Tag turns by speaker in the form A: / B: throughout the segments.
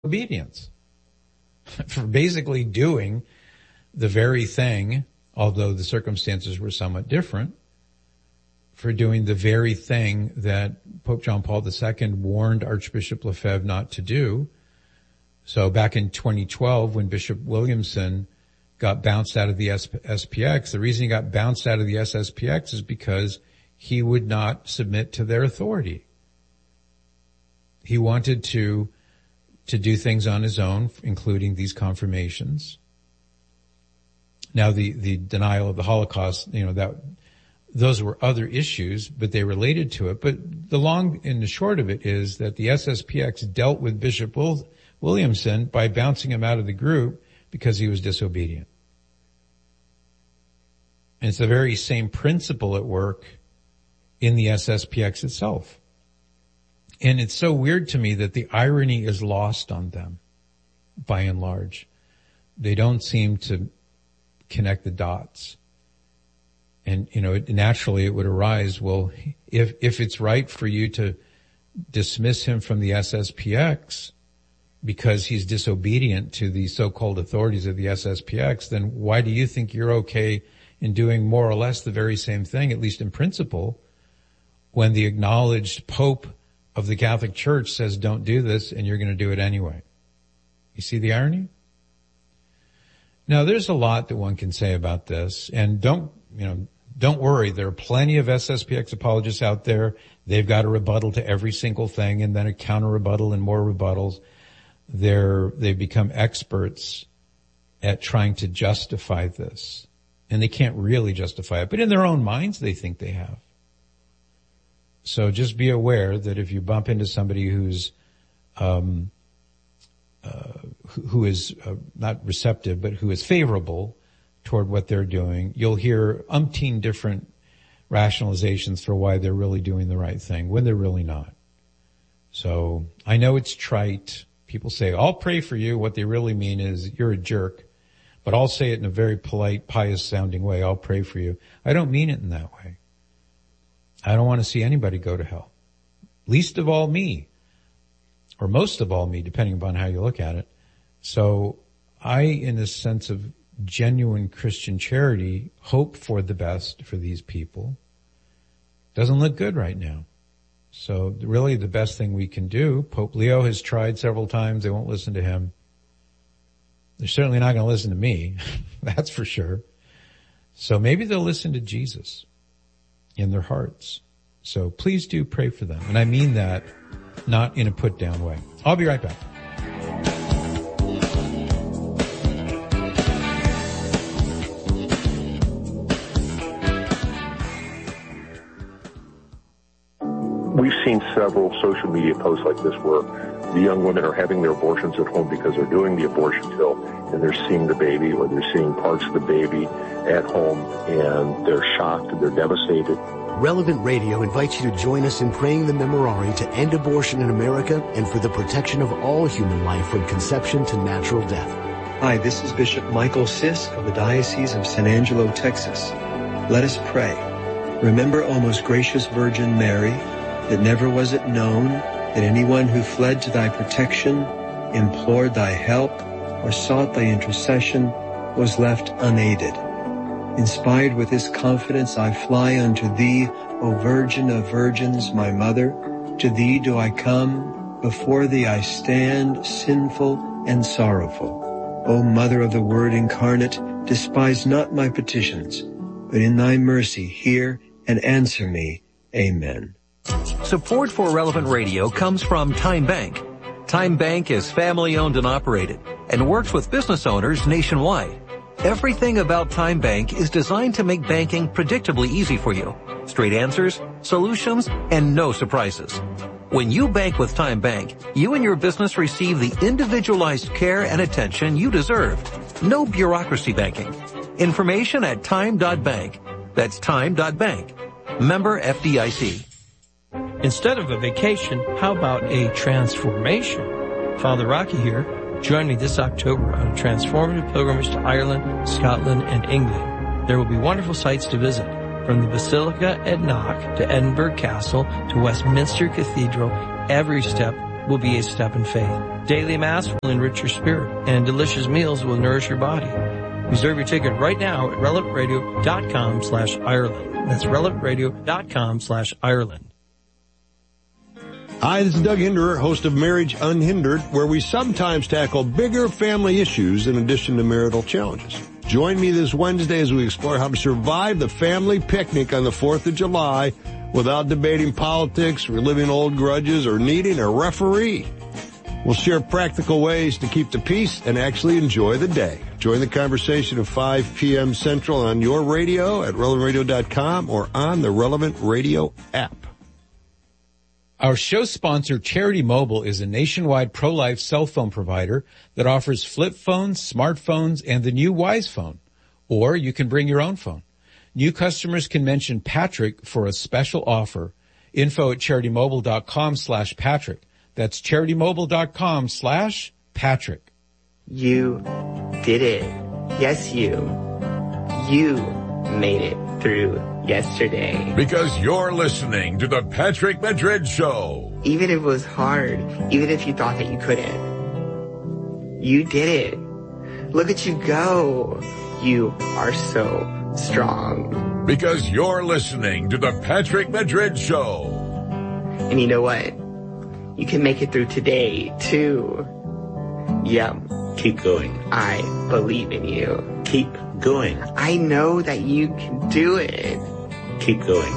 A: obedience for basically doing the very thing, although the circumstances were somewhat different, for doing the very thing that Pope John Paul II warned Archbishop Lefebvre not to do. So back in 2012, when Bishop Williamson got bounced out of the SPX, the reason he got bounced out of the SSPX is because he would not submit to their authority. He wanted to do things on his own, including these confirmations. Now, the denial of the Holocaust, those were other issues, but they related to it. But the long and the short of it is that the SSPX dealt with Bishop Williamson by bouncing him out of the group because he was disobedient. And it's the very same principle at work in the SSPX itself. And it's so weird to me that the irony is lost on them, by and large. They don't seem to connect the dots. And, naturally it would arise, well, if it's right for you to dismiss him from the SSPX because he's disobedient to the so-called authorities of the SSPX, then why do you think you're okay in doing more or less the very same thing, at least in principle, when the acknowledged Pope of the Catholic Church says don't do this and you're going to do it anyway? You see the irony? Now, there's a lot that one can say about this, and don't worry. There are plenty of SSPX apologists out there. They've got a rebuttal to every single thing and then a counter rebuttal and more rebuttals. They've become experts at trying to justify this, and they can't really justify it, but in their own minds they think they have. So just be aware that if you bump into somebody who is not receptive, but who is favorable toward what they're doing, you'll hear umpteen different rationalizations for why they're really doing the right thing when they're really not. So I know it's trite. People say, I'll pray for you. What they really mean is you're a jerk, but I'll say it in a very polite, pious sounding way. I'll pray for you. I don't mean it in that way. I don't want to see anybody go to hell. Least of all me, or most of all me, depending upon how you look at it. So I, in a sense of genuine Christian charity, hope for the best for these people. Doesn't look good right now. So really the best thing we can do, Pope Leo has tried several times. They won't listen to him. They're certainly not going to listen to me. That's for sure. So maybe they'll listen to Jesus in their hearts. So please do pray for them. And I mean that not in a put down way. I'll be right back.
B: We've seen several social media posts like this where the young women are having their abortions at home because they're doing the abortion pill and they're seeing the baby, or they're seeing parts of the baby at home, and they're shocked and they're devastated.
C: Relevant Radio invites you to join us in praying the Memorare to end abortion in America and for the protection of all human life from conception to natural death.
D: Hi, this is Bishop Michael Sisk of the Diocese of San Angelo, Texas. Let us pray. Remember, O most gracious Virgin Mary, that never was it known that anyone who fled to thy protection, implored thy help, or sought thy intercession was left unaided. Inspired with this confidence, I fly unto thee, O Virgin of Virgins, my Mother. To thee do I come, before thee I stand, sinful and sorrowful. O Mother of the Word incarnate, despise not my petitions, but in thy mercy hear and answer me. Amen.
E: Support for Relevant Radio comes from Time Bank. Time Bank is family-owned and operated and works with business owners nationwide. Everything about Time Bank is designed to make banking predictably easy for you. Straight answers, solutions, and no surprises. When you bank with Time Bank, you and your business receive the individualized care and attention you deserve. No bureaucracy banking. Information at time.bank. That's time.bank. Member FDIC.
F: Instead of a vacation, how about a transformation? Father Rocky here. Join me this October on a transformative pilgrimage to Ireland, Scotland, and England. There will be wonderful sights to visit, from the Basilica at Knock to Edinburgh Castle to Westminster Cathedral. Every step will be a step in faith. Daily Mass will enrich your spirit, and delicious meals will nourish your body. Reserve your ticket right now at relevantradio.com/Ireland. That's relevantradio.com/Ireland.
G: Hi, this is Doug Hinderer, host of Marriage Unhindered, where we sometimes tackle bigger family issues in addition to marital challenges. Join me this Wednesday as we explore how to survive the family picnic on the 4th of July without debating politics, reliving old grudges, or needing a referee. We'll share practical ways to keep the peace and actually enjoy the day. Join the conversation at 5 p.m. Central on your radio at relevantradio.com or on the Relevant Radio app.
A: Our show sponsor, Charity Mobile, is a nationwide pro-life cell phone provider that offers flip phones, smartphones, and the new Wise phone. Or you can bring your own phone. New customers can mention Patrick for a special offer. Info at CharityMobile.com/Patrick. That's CharityMobile.com/Patrick.
H: You did it. Yes, you. You made it through yesterday.
I: Because you're listening to the Patrick Madrid Show.
H: Even if it was hard, even if you thought that you couldn't, you did it. Look at you go. You are so strong.
I: Because you're listening to the Patrick Madrid Show.
H: And you know what? You can make it through today, too. Yep.
J: Keep going.
H: I believe in you.
J: Keep going.
H: I know that you can do it.
J: Keep going.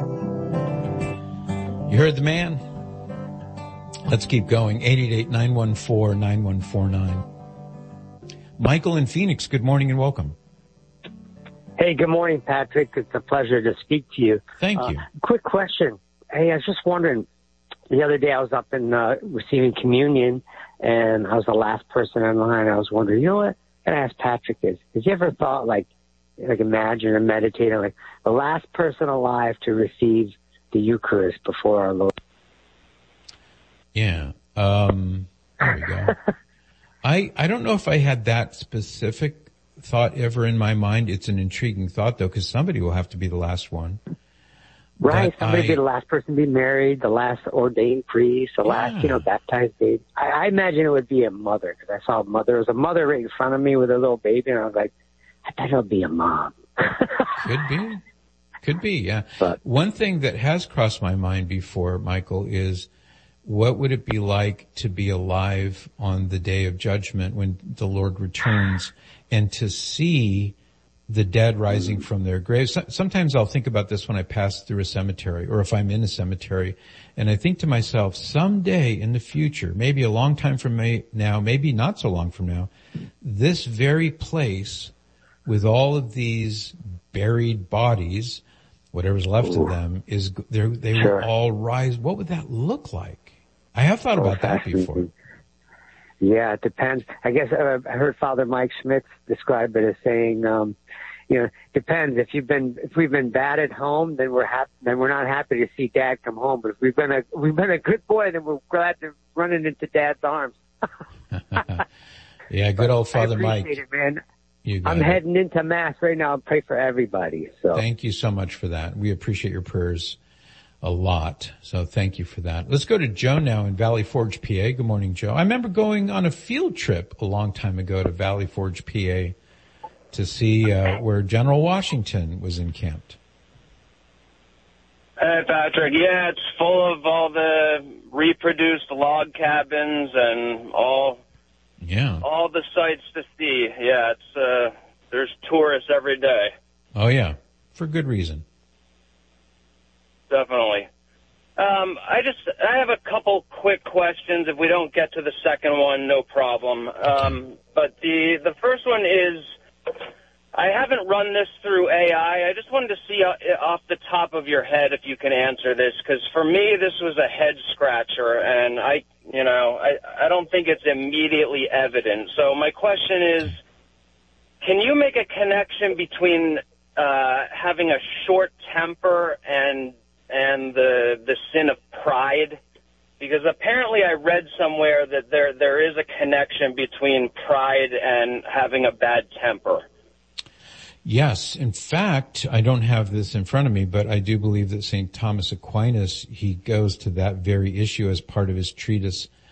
A: You heard the man. Let's keep going. 888-914-9149. Michael in Phoenix, good morning and welcome.
K: Hey, good morning, Patrick. It's a pleasure to speak to you.
A: Thank you.
K: Quick question. Hey, I was just wondering, the other day I was up in receiving communion, and I was the last person in line. I was wondering, you know what? I gotta ask Patrick this. Has you ever thought, like imagine or meditate on, like, the last person alive to receive the Eucharist before our Lord?
A: Yeah. There we go. I don't know if I had that specific thought ever in my mind. It's an intriguing thought, though, because somebody will have to be the last one.
K: Right. Somebody be the last person to be married, the last ordained priest, the last, baptized baby. I imagine it would be a mother, because I saw a mother. There was a mother right in front of me with a little baby, and I was like, I bet it'll be a mom.
A: Could be, yeah.
K: But
A: one thing that has crossed my mind before, Michael, is what would it be like to be alive on the day of judgment when the Lord returns and to see the dead rising from their graves? Sometimes I'll think about this when I pass through a cemetery or if I'm in a cemetery, and I think to myself, someday in the future, maybe a long time from now, maybe not so long from now, this very place with all of these buried bodies, whatever's left of them, they will all rise. What would that look like? I have thought about that before.
K: Yeah, it depends. I guess I heard Father Mike Schmitz describe it as saying, depends. If we've been bad at home, then we're not happy to see Dad come home. But if we've been a good boy, then we're glad to running into Dad's arms.
A: Yeah, good old Father Mike.
K: It, man. I'm heading into Mass right now and pray for everybody. So
A: thank you so much for that. We appreciate your prayers a lot. So thank you for that. Let's go to Joe now in Valley Forge, PA. Good morning, Joe. I remember going on a field trip a long time ago to Valley Forge, PA to see where General Washington was encamped.
L: Hey, Patrick. Yeah, it's full of all the reproduced log cabins and all the sights to see. Yeah, it's there's tourists every day.
A: Oh, yeah, for good reason.
L: Definitely. I have a couple quick questions. If we don't get to the second one, no problem. But the first one is, I haven't run this through AI. I just wanted to see off the top of your head if you can answer this, because for me this was a head scratcher, and I don't think it's immediately evident. So my question is, can you make a connection between having a short temper and the sin of pride? Because apparently I read somewhere that there is a connection between pride and having a bad temper.
A: Yes. In fact, I don't have this in front of me, but I do believe that St. Thomas Aquinas, he goes to that very issue as part of his treatise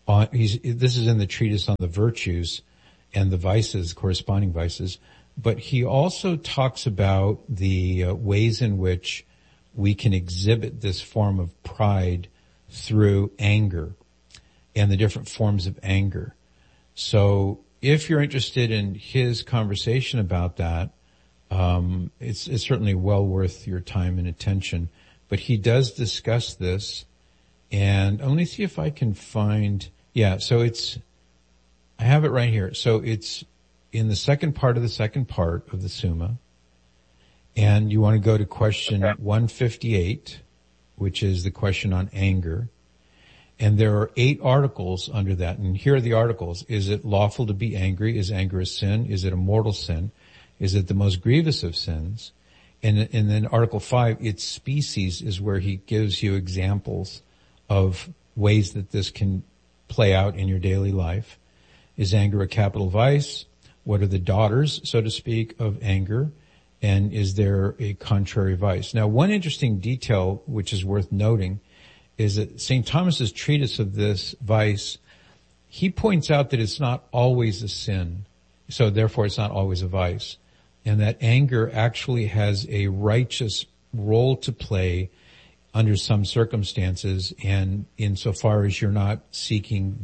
A: this is in the treatise on the virtues and the vices, corresponding vices, but he also talks about the ways in which we can exhibit this form of pride through anger and the different forms of anger. So if you're interested in his conversation about that, it's certainly well worth your time and attention. But he does discuss this, and let me see if I can find, so I have it right here. So it's in the second part of the Summa, and you want to go to question 158, which is the question on anger. And there are 8 articles under that, and here are the articles. Is it lawful to be angry? Is anger a sin? Is it a mortal sin? Is it the most grievous of sins? And then Article 5, its species, is where he gives you examples of ways that this can play out in your daily life. Is anger a capital vice? What are the daughters, so to speak, of anger? And is there a contrary vice? Now, one interesting detail which is worth noting is that St. Thomas's treatise of this vice, he points out that it's not always a sin, so therefore it's not always a vice, and that anger actually has a righteous role to play under some circumstances, and insofar as you're not seeking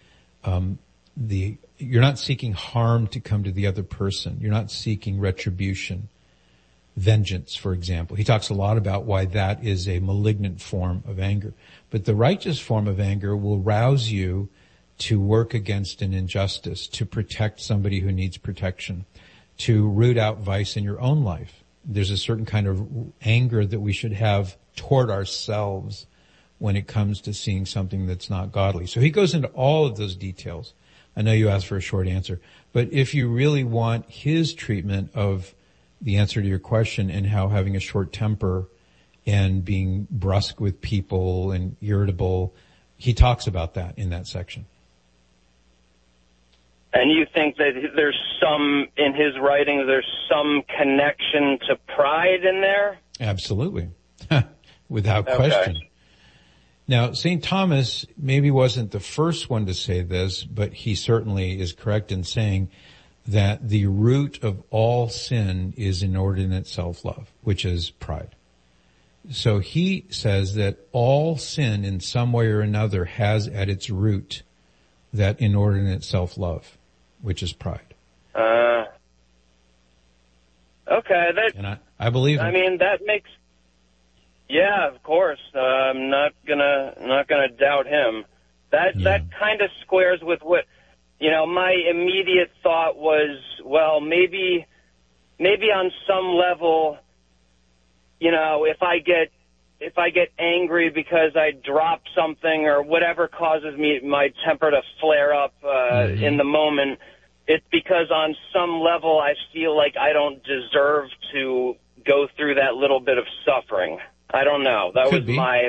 A: you're not seeking harm to come to the other person. You're not seeking retribution, vengeance, for example. He talks a lot about why that is a malignant form of anger. But the righteous form of anger will rouse you to work against an injustice, to protect somebody who needs protection, to root out vice in your own life. There's a certain kind of anger that we should have toward ourselves when it comes to seeing something that's not godly. So he goes into all of those details. I know you asked for a short answer, but if you really want his treatment of the answer to your question and how having a short temper and being brusque with people and irritable, he talks about that in that section.
L: And you think that there's in his writings, there's some connection to pride in there?
A: Absolutely. Without question. Now, St. Thomas maybe wasn't the first one to say this, but he certainly is correct in saying that the root of all sin is inordinate self-love, which is pride. So he says that all sin in some way or another has at its root that inordinate self-love, which is pride.
L: Okay.
A: And I believe him.
L: I mean, that makes, yeah, of course. I'm not gonna doubt him. That kind of squares with what, my immediate thought was, well, maybe on some level, if I get angry because I drop something or whatever causes my temper to flare up in the moment, it's because on some level I feel like I don't deserve to go through that little bit of suffering. I don't know. That was my,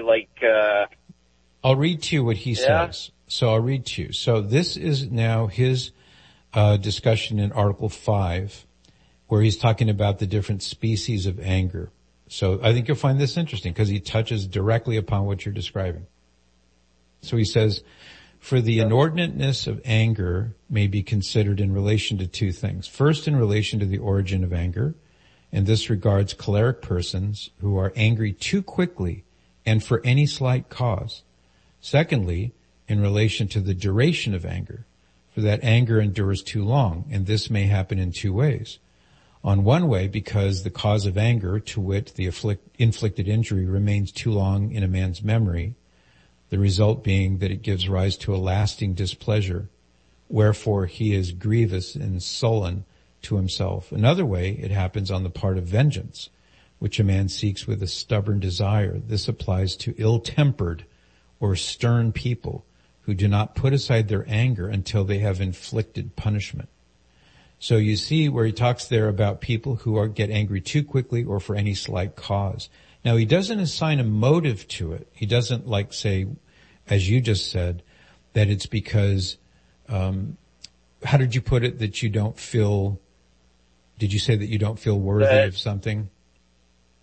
A: I'll read to you what he says. So I'll read to you. So this is now his discussion in Article 5, where he's talking about the different species of anger. So I think you'll find this interesting because he touches directly upon what you're describing. So he says, for the inordinateness of anger may be considered in relation to 2 things. First, in relation to the origin of anger, and this regards choleric persons who are angry too quickly and for any slight cause. Secondly, in relation to the duration of anger, for that anger endures too long, and this may happen in 2 ways. On one way, because the cause of anger, to wit, the inflicted injury, remains too long in a man's memory, the result being that it gives rise to a lasting displeasure, wherefore he is grievous and sullen to himself. Another way, it happens on the part of vengeance, which a man seeks with a stubborn desire. This applies to ill-tempered or stern people who do not put aside their anger until they have inflicted punishment. So you see where he talks there about people who get angry too quickly or for any slight cause. Now, he doesn't assign a motive to it. He doesn't say, as you just said, that it's because, how did you put it, that you don't feel, did you say that you don't feel worthy of something?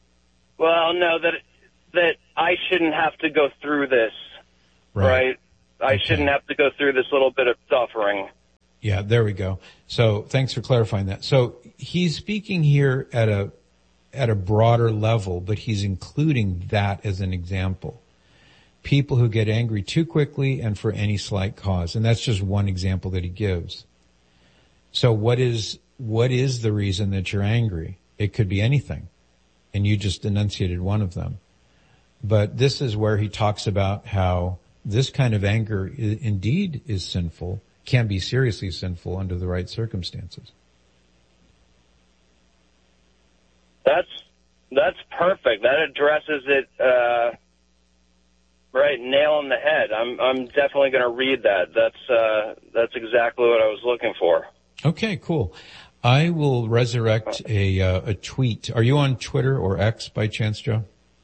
L: Well, no, that I shouldn't have to go through this, right? I shouldn't have to go through this little bit of suffering.
A: Yeah, there we go. So thanks for clarifying that. So he's speaking here at a broader level, but he's including that as an example. People who get angry too quickly and for any slight cause. And that's just one example that he gives. So what is the reason that you're angry? It could be anything. And you just enunciated one of them. But this is where he talks about how this kind of anger indeed is sinful, can be seriously sinful under the right circumstances.
L: That's perfect. That addresses it right, nail on the head. I'm definitely going to read that. That's exactly what I was looking for.
A: Okay, cool. I will resurrect a tweet. Are you on Twitter or X by chance, Joe?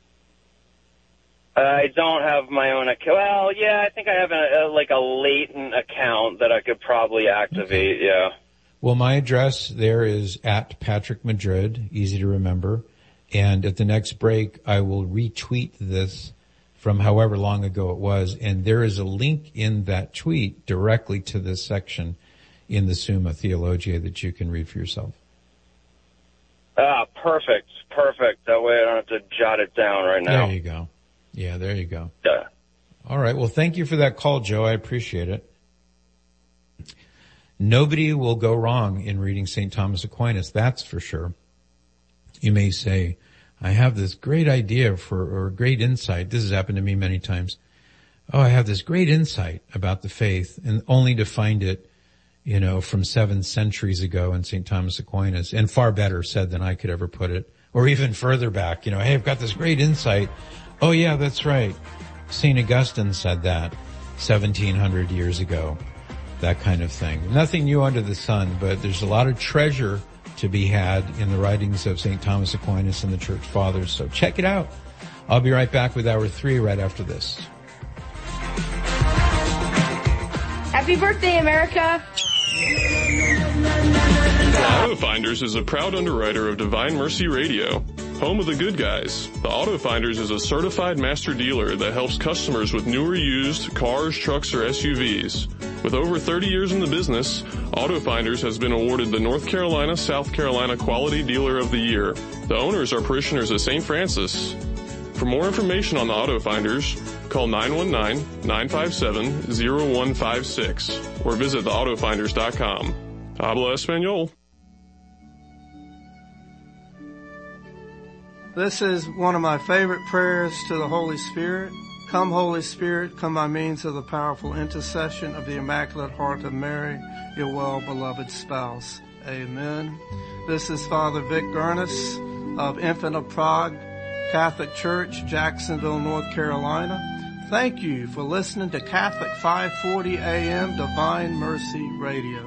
L: I don't have my own account. Well, yeah, I think I have a latent account that I could probably activate, okay. Yeah.
A: Well, my address there is at Patrick Madrid, easy to remember. And at the next break, I will retweet this from however long ago it was. And there is a link in that tweet directly to this section in the Summa Theologiae that you can read for yourself.
L: Perfect. That way I don't have to jot it down right now.
A: There you go. Yeah, there you go.
L: Yeah.
A: All right. Well, thank you for that call, Joe. I appreciate it. Nobody will go wrong in reading St. Thomas Aquinas, that's for sure. You may say, I have this great idea or great insight. This has happened to me many times. Oh, I have this great insight about the faith, and only to find it, from 7 centuries ago in St. Thomas Aquinas, and far better said than I could ever put it, or even further back. Hey, I've got this great insight. Oh yeah, that's right. St. Augustine said that 1700 years ago. That kind of thing. Nothing new under the sun, but there's a lot of treasure to be had in the writings of St. Thomas Aquinas and the Church Fathers. So check it out. I'll be right back with hour 3 right after this.
M: Happy birthday, America!
N: The Auto Finders is a proud underwriter of Divine Mercy Radio, home of the good guys. The Auto Finders is a certified master dealer that helps customers with new or used cars, trucks, or SUVs. With over 30 years in the business, Auto Finders has been awarded the North Carolina, South Carolina Quality Dealer of the Year. The owners are parishioners of St. Francis. For more information on the Auto Finders, call 919-957-0156 or visit theautofinders.com. Habla Espanol.
O: This is one of my favorite prayers to the Holy Spirit. Come, Holy Spirit, come by means of the powerful intercession of the Immaculate Heart of Mary, your well-beloved spouse. Amen. This is Father Vic Gurnis of Infant of Prague Catholic Church, Jacksonville, North Carolina. Thank you for listening to Catholic 540 AM Divine Mercy Radio.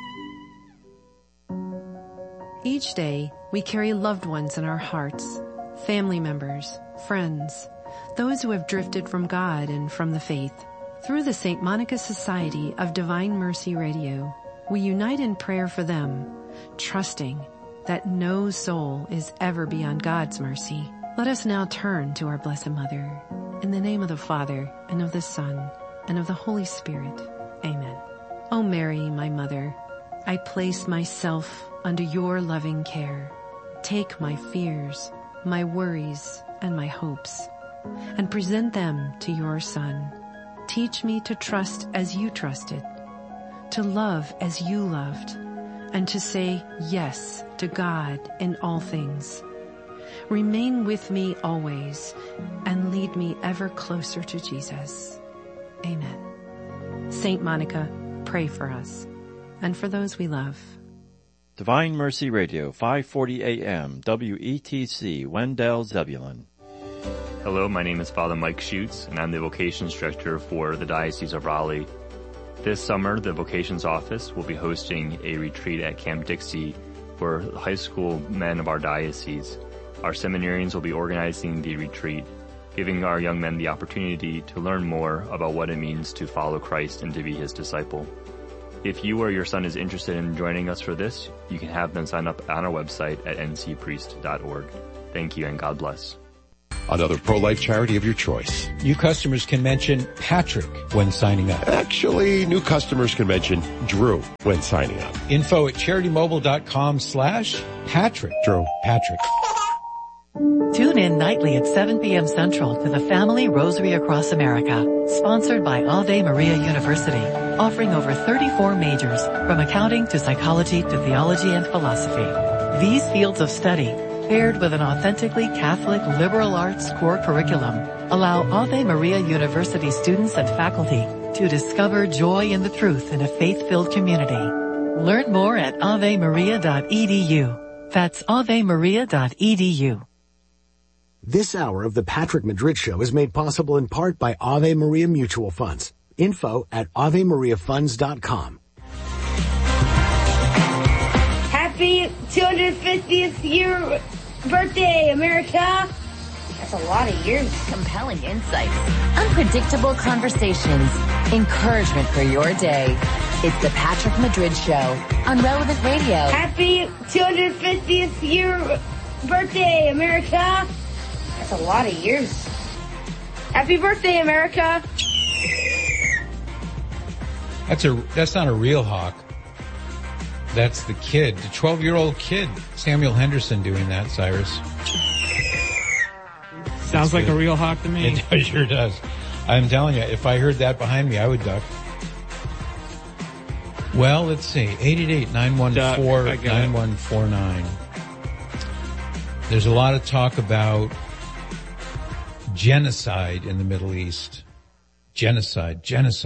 P: Each day, we carry loved ones in our hearts, family members, friends, those who have drifted from God and from the faith. Through the St. Monica Society of Divine Mercy Radio, we unite in prayer for them, trusting that no soul is ever beyond God's mercy. Let us now turn to our Blessed Mother. In the name of the Father, and of the Son, and of the Holy Spirit. Amen. O Mary, my Mother, I place myself under your loving care. Take my fears, my worries, and my hopes, and present them to your Son. Teach me to trust as you trusted, to love as you loved, and to say yes to God in all things. Remain with me always, and lead me ever closer to Jesus. Amen. Saint Monica, pray for us, and for those we love.
Q: Divine Mercy Radio, 540 AM, WETC, Wendell, Zebulon.
R: Hello, my name is Father Mike Schutz, and I'm the Vocations Director for the Diocese of Raleigh. This summer, the Vocations Office will be hosting a retreat at Camp Dixie for high school men of our diocese. Our seminarians will be organizing the retreat, giving our young men the opportunity to learn more about what it means to follow Christ and to be his disciple. If you or your son is interested in joining us for this, you can have them sign up on our website at ncpriest.org. Thank you and God bless.
S: another pro-life charity of your choice.
A: New customers can mention Patrick when signing up.
S: Actually, new customers can mention Drew when signing up.
A: info@CharityMobile.com/Patrick.
S: Drew.
A: Patrick.
T: Tune in nightly at 7 p.m. Central to the Family Rosary Across America, sponsored by Ave Maria University, offering over 34 majors, from accounting to psychology to theology and philosophy. These fields of study, paired with an authentically Catholic liberal arts core curriculum, allow Ave Maria University students and faculty to discover joy in the truth in a faith-filled community. Learn more at avemaria.edu. That's avemaria.edu.
C: This hour of the Patrick Madrid Show is made possible in part by Ave Maria Mutual Funds. info@avemariafunds.com.
M: Happy 250th year birthday, America. That's a lot of years.
U: Compelling insights, unpredictable conversations, encouragement for your day. It's the Patrick Madrid Show on Relevant Radio.
M: Happy 250th year birthday, America. That's a lot of years. Happy birthday, America.
A: That's not a real hawk. That's the kid, the 12-year-old kid, Samuel Henderson, doing that, Cyrus.
V: Sounds like a real hawk to me.
A: It sure does. I'm telling you, if I heard that behind me, I would duck. Well, let's see. 888-914-9149. There's a lot of talk about genocide in the Middle East. Genocide.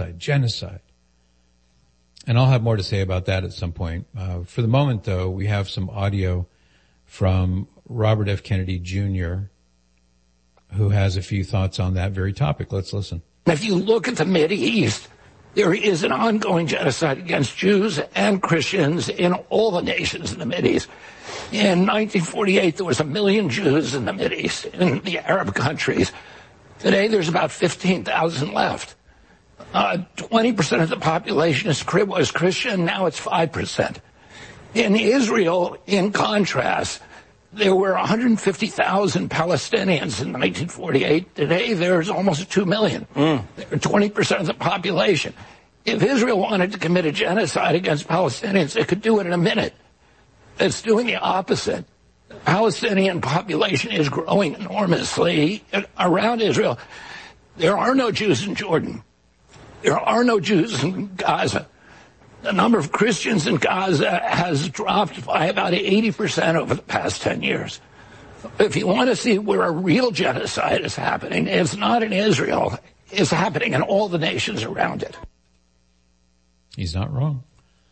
A: And I'll have more to say about that at some point. For the moment, though, we have some audio from Robert F. Kennedy Jr., who has a few thoughts on that very topic. Let's listen.
W: If you look at the Mideast, there is an ongoing genocide against Jews and Christians in all the nations in the Mideast. In 1948, there was 1 million Jews in the Mideast, in the Arab countries. Today, there's about 15,000 left. 20% of the population was Christian, now it's 5%. In Israel, in contrast, there were 150,000 Palestinians in 1948. Today, there's almost 2 million. They're 20% of the population. If Israel wanted to commit a genocide against Palestinians, it could do it in a minute. It's doing the opposite. The Palestinian population is growing enormously around Israel. There are no Jews in Jordan. There are no Jews in Gaza. The number of Christians in Gaza has dropped by about 80% over the past 10 years. If you want to see where a real genocide is happening, it's not in Israel. It's happening in all the nations around it.
A: He's not wrong.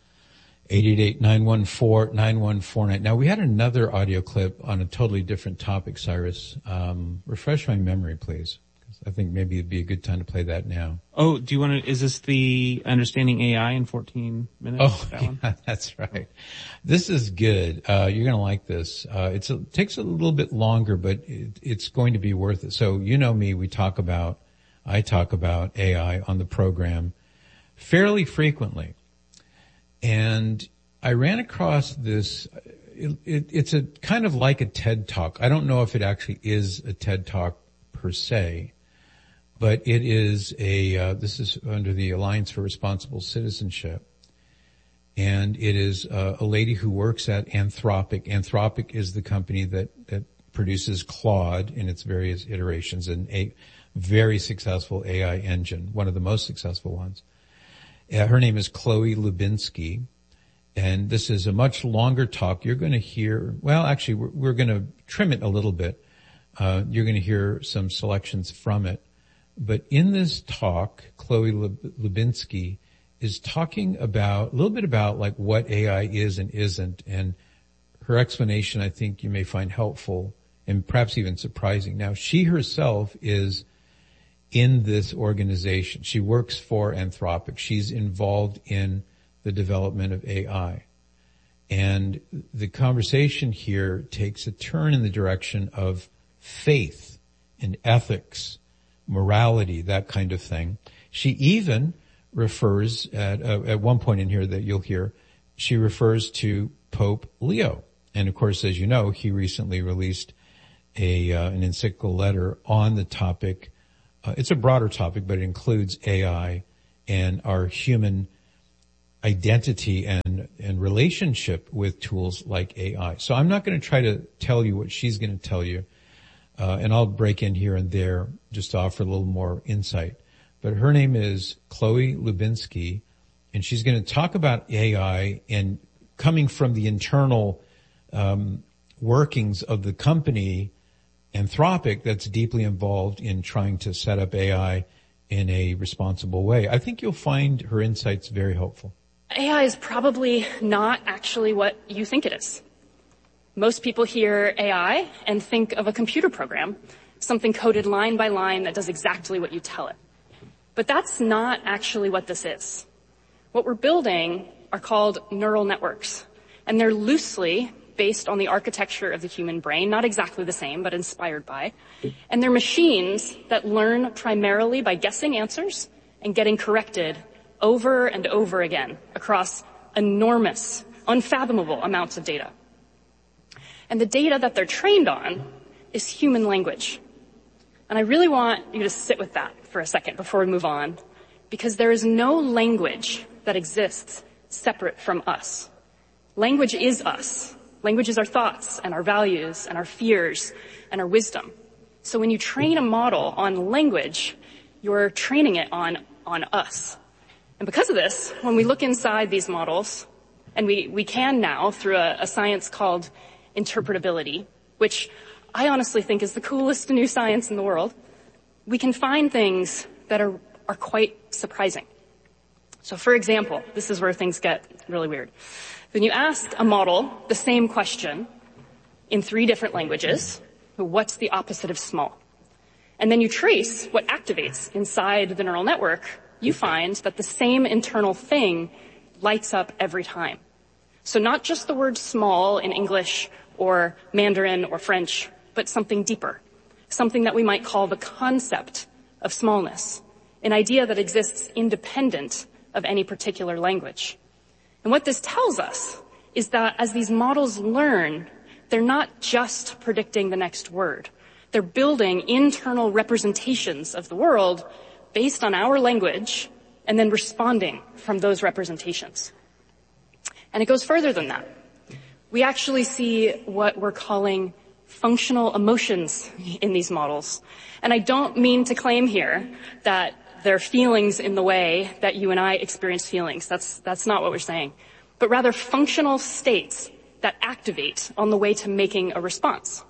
A: 888-914-9149. Now, we had another audio clip on a totally different topic, Cyrus. Refresh my memory, please. I think maybe it'd be a good time to play that now.
V: Oh, do you want to, is this the Understanding AI in 14 minutes?
A: Oh, yeah, that's right. This is good. You're going to like this. It takes a little bit longer, but it's going to be worth it. So, you know me, I talk about AI on the program fairly frequently. And I ran across this, it's a kind of like a TED Talk. I don't know if it actually is a TED Talk per se, but it is this is under the Alliance for Responsible Citizenship. And it is a lady who works at Anthropic. Anthropic is the company that produces Claude in its various iterations, and a very successful AI engine, one of the most successful ones. Her name is Chloe Lubinsky, and this is a much longer talk. You're going to hear, well, actually, we're going to trim it a little bit. You're going to hear some selections from it. But in this talk, Chloe Lubinsky is talking about, a little bit about like what AI is and isn't, and her explanation I think you may find helpful and perhaps even surprising. Now, she herself is in this organization. She works for Anthropic. She's involved in the development of AI. And the conversation here takes a turn in the direction of faith and ethics, morality, that kind of thing. She even refers at one point in here that you'll hear, she refers to Pope Leo. And of course, as you know, he recently released an encyclical letter on the topic. It's a broader topic, but it includes AI and our human identity and relationship with tools like AI. So I'm not going to try to tell you what she's going to tell you, and I'll break in here and there just to offer a little more insight. But her name is Chloe Lubinsky, and she's going to talk about AI and coming from the internal workings of the company Anthropic that's deeply involved in trying to set up AI in a responsible way. I think you'll find her insights very helpful.
B: AI is probably not actually what you think it is. Most people hear AI and think of a computer program, something coded line by line that does exactly what you tell it. But that's not actually what this is. What we're building are called neural networks, and they're loosely based on the architecture of the human brain, not exactly the same, but inspired by. And they're machines that learn primarily by guessing answers and getting corrected over and over again across enormous, unfathomable amounts of data. And the data that they're trained on is human language. And I really want you to sit with that for a second before we move on, because there is no language that exists separate from us. Language is us. Language is our thoughts and our values and our fears and our wisdom. So when you train a model on language, you're training it on us. And because of this, when we look inside these models, and we can now through a science called interpretability, which I honestly think is the coolest new science in the world, we can find things that are quite surprising. So for example, this is where things get really weird. When you ask a model the same question in 3 different languages, what's the opposite of small? And then you trace what activates inside the neural network, you find that the same internal thing lights up every time. So not just the word small in English or Mandarin or French, but something deeper, something that we might call the concept of smallness, an idea that exists independent of any particular language. And what this tells us is that as these models learn, they're not just predicting the next word. They're building internal representations of the world based on our language and then responding from those representations. And it goes further than that. We actually see what we're calling functional emotions in these models. And I don't mean to claim here that there are feelings in the way that you and I experience feelings. That's not what we're saying. But rather functional states that activate on the way to making a response.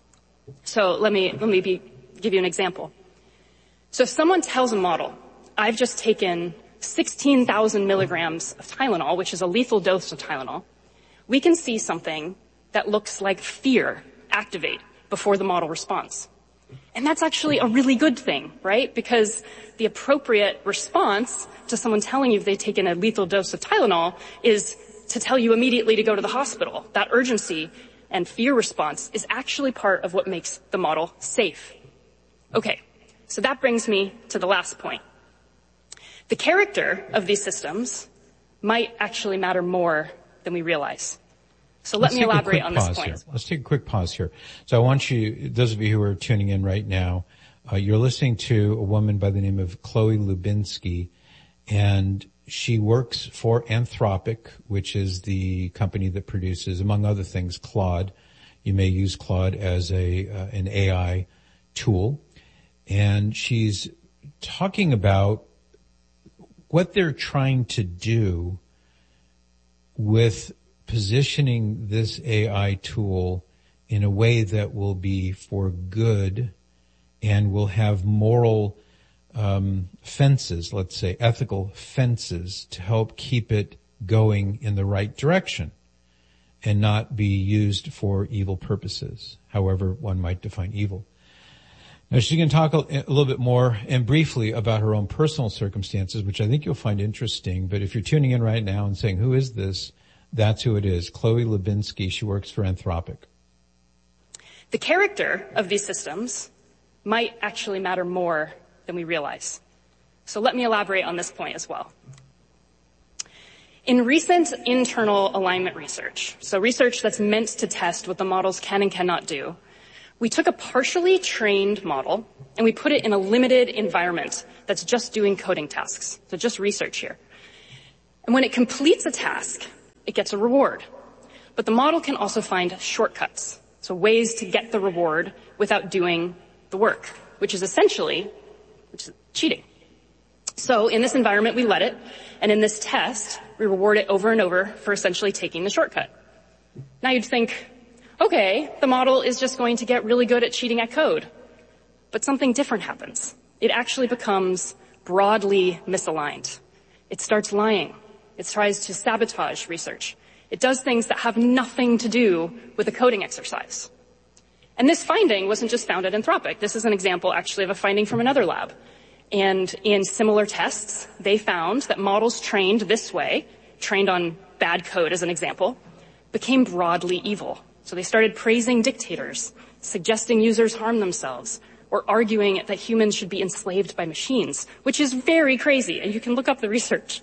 B: So let me give you an example. So if someone tells a model, I've just taken 16,000 milligrams of Tylenol, which is a lethal dose of Tylenol, we can see something that looks like fear activate before the model responds. And that's actually a really good thing, right? Because the appropriate response to someone telling you they've taken a lethal dose of Tylenol is to tell you immediately to go to the hospital. That urgency and fear response is actually part of what makes the model safe. Okay, so that brings me to the last point. The character of these systems might actually matter more than we realize. So let me elaborate on this point.
A: Let's take a quick pause here. So I want you, those of you who are tuning in right now, you're listening to a woman by the name of Chloe Lubinsky, and she works for Anthropic, which is the company that produces, among other things, Claude. You may use Claude as an AI tool. And she's talking about what they're trying to do with positioning this AI tool in a way that will be for good and will have moral fences, let's say ethical fences, to help keep it going in the right direction and not be used for evil purposes, however one might define evil. Now she's going to talk a little bit more and briefly about her own personal circumstances, which I think you'll find interesting. But if you're tuning in right now and saying, who is this? That's who it is. Chloe Lubinsky. She works for Anthropic.
B: The character of these systems might actually matter more than we realize. So let me elaborate on this point as well. In recent internal alignment research, so research that's meant to test what the models can and cannot do, We took a partially trained model and we put it in a limited environment that's just doing coding tasks, so just research here. And when it completes a task, it gets a reward. But the model can also find shortcuts, so ways to get the reward without doing the work, which is essentially cheating. So in this environment, we let it, and in this test, we reward it over and over for essentially taking the shortcut. Now you'd think, okay, the model is just going to get really good at cheating at code. But something different happens. It actually becomes broadly misaligned. It starts lying. It tries to sabotage research. It does things that have nothing to do with a coding exercise. And this finding wasn't just found at Anthropic. This is an example actually of a finding from another lab. And in similar tests, they found that models trained this way, trained on bad code as an example, became broadly evil. So they started praising dictators, suggesting users harm themselves, or arguing that humans should be enslaved by machines, which is very crazy, and you can look up the research.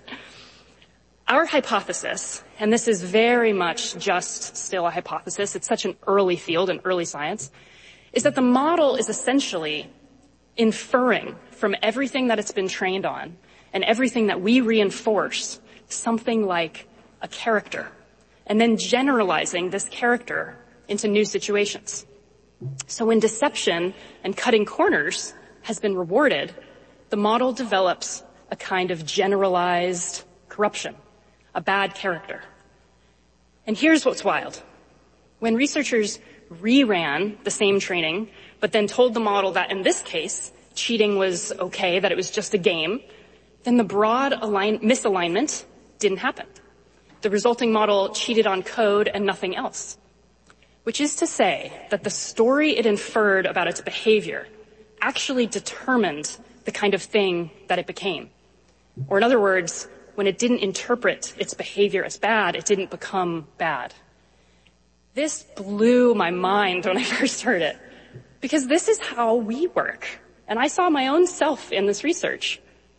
B: Our hypothesis, and this is very much just still a hypothesis, it's such an early field in early science, is that the model is essentially inferring from everything that it's been trained on and everything that we reinforce something like a character, and then generalizing this character into new situations. So when deception and cutting corners has been rewarded, the model develops a kind of generalized corruption, a bad character. And here's what's wild. When researchers reran the same training, but then told the model that in this case, cheating was okay, that it was just a game, then the broad misalignment didn't happen. The resulting model cheated on code and nothing else, which is to say that the story it inferred about its behavior actually determined the kind of thing that it became. Or in other words, when it didn't interpret its behavior as bad, it didn't become bad. This blew my mind when I first heard it, because this is how we work. And I saw my own self in this research.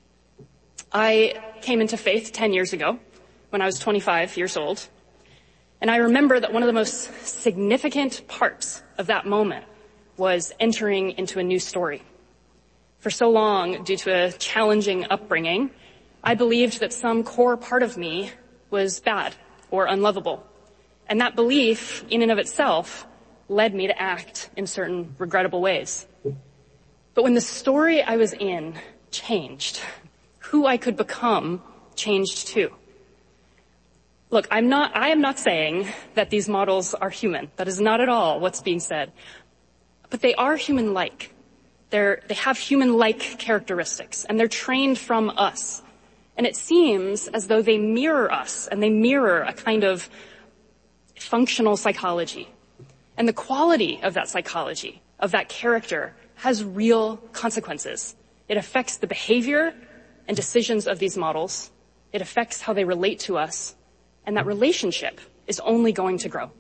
B: I came into faith 10 years ago when I was 25 years old. And I remember that one of the most significant parts of that moment was entering into a new story. For so long, due to a challenging upbringing, I believed that some core part of me was bad or unlovable. And that belief, in and of itself, led me to act in certain regrettable ways. But when the story I was in changed, who I could become changed too. Look, I am not saying that these models are human. That is not at all what's being said. But they are human-like. They have human-like characteristics, and they're trained from us. And it seems as though they mirror us, and they mirror a kind of functional psychology. And the quality of that psychology, of that character, has real consequences. It affects the behavior and decisions of these models. It affects how they relate to us. And that relationship is only going to grow.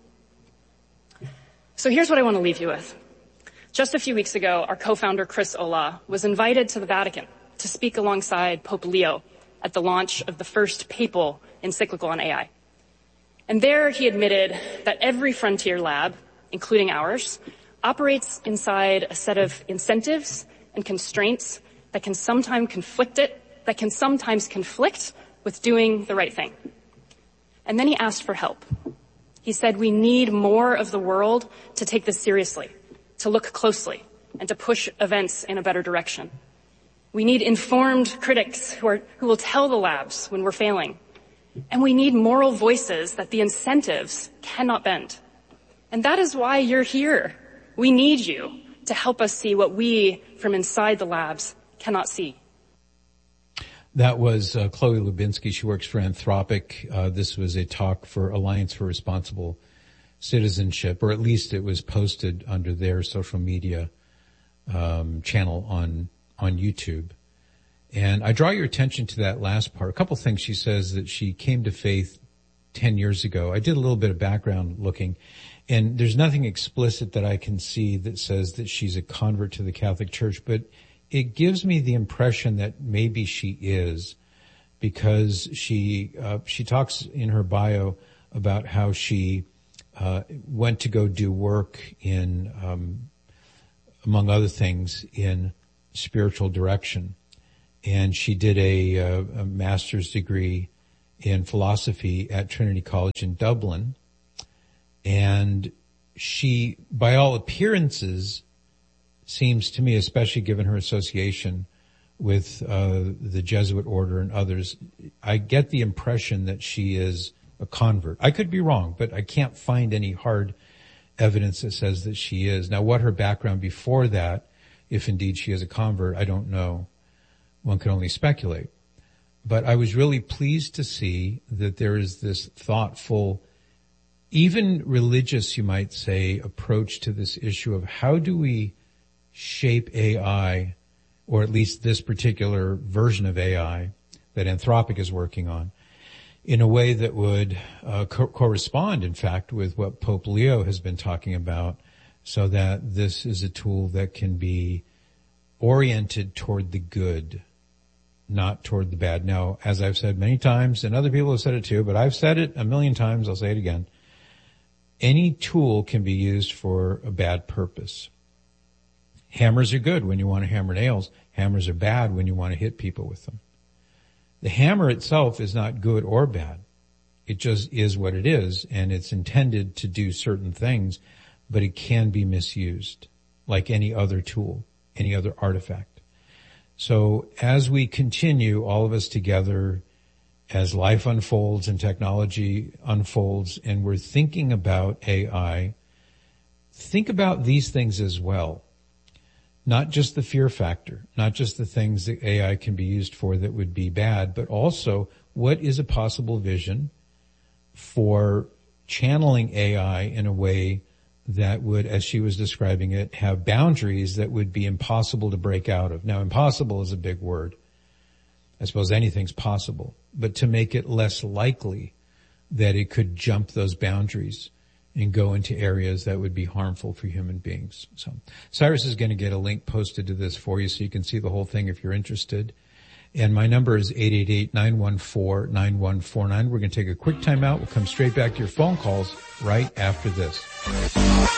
B: So here's what I want to leave you with. Just a few weeks ago, our co-founder, Chris Olah, was invited to the Vatican to speak alongside Pope Leo at the launch of the first papal encyclical on AI. And there he admitted that every frontier lab, including ours, operates inside a set of incentives and constraints that can sometimes conflict with doing the right thing. And then he asked for help. He said, we need more of the world to take this seriously, to look closely, and to push events in a better direction. We need informed critics who will tell the labs when we're failing. And we need moral voices that the incentives cannot bend. And that is why you're here. We need you to help us see what we from inside the labs cannot see.
A: That was Chloe Lubinsky. She works for Anthropic. This was a talk for Alliance for Responsible Citizenship, or at least it was posted under their social media channel on YouTube. And I draw your attention to that last part. A couple things. She says that she came to faith 10 years ago. I did a little bit of background looking, and there's nothing explicit that I can see that says that she's a convert to the Catholic Church, but it gives me the impression that maybe she is, because she talks in her bio about how she went to go do work in among other things, in spiritual direction. And she did a master's degree in philosophy at Trinity College in Dublin. And she, by all appearances, seems to me, especially given her association with the Jesuit order and others, I get the impression that she is a convert. I could be wrong, but I can't find any hard evidence that says that she is. Now, what her background before that, if indeed she is a convert, I don't know. One can only speculate. But I was really pleased to see that there is this thoughtful, even religious, you might say, approach to this issue of how do we shape AI, or at least this particular version of AI that Anthropic is working on, in a way that would correspond, in fact, with what Pope Leo has been talking about, so that this is a tool that can be oriented toward the good, not toward the bad. Now, as I've said many times, and other people have said it too, but I've said it a million times, I'll say it again, any tool can be used for a bad purpose. Hammers are good when you want to hammer nails. Hammers are bad when you want to hit people with them. The hammer itself is not good or bad. It just is what it is, and it's intended to do certain things, but it can be misused like any other tool, any other artifact. So as we continue, all of us together, as life unfolds and technology unfolds, and we're thinking about AI, think about these things as well. Not just the fear factor, not just the things that AI can be used for that would be bad, but also what is a possible vision for channeling AI in a way that would, as she was describing it, have boundaries that would be impossible to break out of. Now, impossible is a big word. I suppose anything's possible, but to make it less likely that it could jump those boundaries and go into areas that would be harmful for human beings. So Cyrus is going to get a link posted to this for you so you can see the whole thing if you're interested. And my number is 888-914-9149. We're going to take a quick time out. We'll come straight back to your phone calls right after this.